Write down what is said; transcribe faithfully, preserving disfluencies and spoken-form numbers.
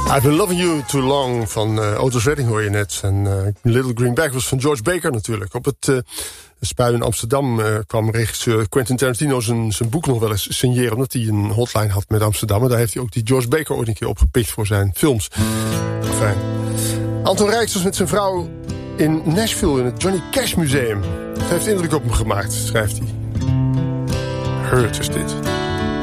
I've Been Loving You Too Long van uh, Otis Redding hoor je net. En uh, Little Green Bag was van George Baker natuurlijk. Op het uh, Spui in Amsterdam uh, kwam regisseur Quentin Tarantino zijn, zijn boek nog wel eens signeren, omdat hij een hotline had met Amsterdam. En daar heeft hij ook die George Baker ooit een keer opgepikt voor zijn films. Fijn. Anton Rijks was met zijn vrouw in Nashville in het Johnny Cash Museum. Het heeft indruk op hem gemaakt, schrijft hij. Hurt is dit.